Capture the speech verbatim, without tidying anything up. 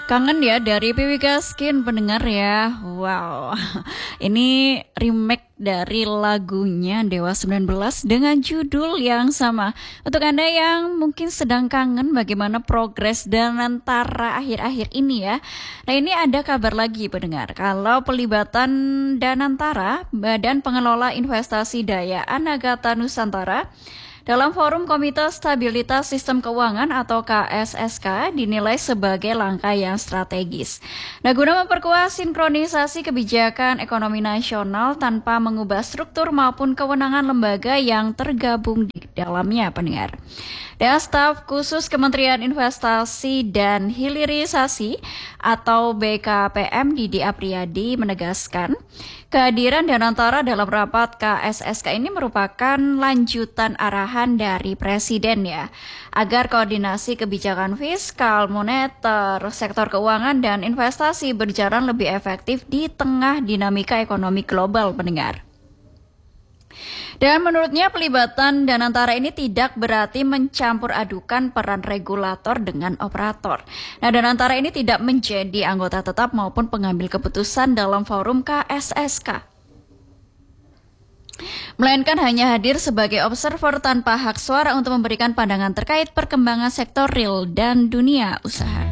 Kangen ya dari Piwi Gaskin pendengar ya. Wow. Ini remake dari lagunya Dewa sembilan belas dengan judul yang sama. Untuk Anda yang mungkin sedang kangen bagaimana progres Danantara akhir-akhir ini ya. Nah, ini ada kabar lagi pendengar. Kalau pelibatan Danantara, Badan Pengelola Investasi Daya Anagata Nusantara, dalam forum Komite Stabilitas Sistem Keuangan atau K S S K dinilai sebagai langkah yang strategis. Nah, guna memperkuat sinkronisasi kebijakan ekonomi nasional tanpa mengubah struktur maupun kewenangan lembaga yang tergabung di dalamnya, pendengar. Dan staf khusus Kementerian Investasi dan Hilirisasi atau B K P M Didi Apriyadi menegaskan kehadiran Danantara dalam rapat K S S K ini merupakan lanjutan arahan dari Presiden ya, agar koordinasi kebijakan fiskal, moneter, sektor keuangan dan investasi berjalan lebih efektif di tengah dinamika ekonomi global, pendengar. Dan menurutnya pelibatan Danantara ini tidak berarti mencampur adukan peran regulator dengan operator. Nah, Danantara ini tidak menjadi anggota tetap maupun pengambil keputusan dalam forum K S S K, melainkan hanya hadir sebagai observer tanpa hak suara untuk memberikan pandangan terkait perkembangan sektor real dan dunia usaha.